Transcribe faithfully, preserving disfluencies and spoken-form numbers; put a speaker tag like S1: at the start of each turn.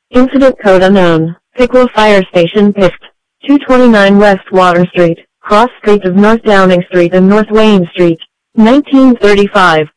S1: Incident code unknown. Pickwa Fire Station Picked. two twenty-nine West Water Street, cross streets of North Downing Street and North Wayne Street. nineteen thirty-five.